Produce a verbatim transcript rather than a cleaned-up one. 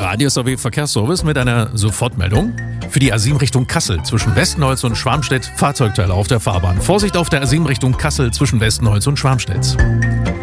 Radio S W Verkehrsservice mit einer Sofortmeldung. Für die A sieben Richtung Kassel zwischen Westenholz und Schwarmstedt Fahrzeugteile auf der Fahrbahn. Vorsicht auf der A sieben Richtung Kassel zwischen Westenholz und Schwarmstedt.